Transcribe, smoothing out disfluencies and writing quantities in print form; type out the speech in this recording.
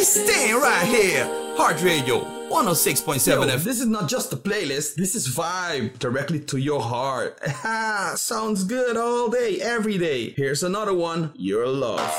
staying right here. Heart Radio 106.7 FM. This is not just a playlist, this is vibe directly to your heart. Sounds good all day, every day. Here's another one, Your Love.